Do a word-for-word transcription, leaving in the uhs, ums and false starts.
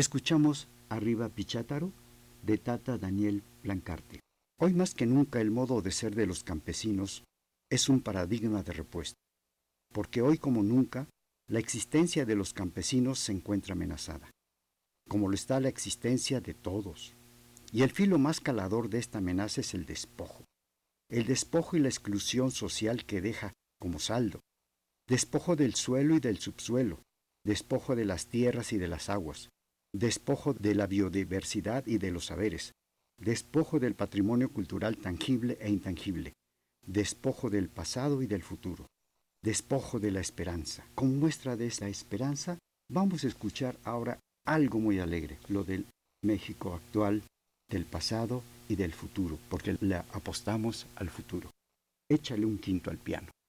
Escuchamos Arriba Pichátaro de Tata Daniel Plancarte. Hoy más que nunca el modo de ser de los campesinos es un paradigma de repuesto, porque hoy como nunca la existencia de los campesinos se encuentra amenazada, como lo está la existencia de todos. Y el filo más calador de esta amenaza es el despojo. El despojo y la exclusión social que deja como saldo. Despojo del suelo y del subsuelo, despojo de las tierras y de las aguas, despojo de la biodiversidad y de los saberes, despojo del patrimonio cultural tangible e intangible, despojo del pasado y del futuro, despojo de la esperanza. Como muestra de esa esperanza, vamos a escuchar ahora algo muy alegre, lo del México actual, del pasado y del futuro, porque le apostamos al futuro. Échale un quinto al piano.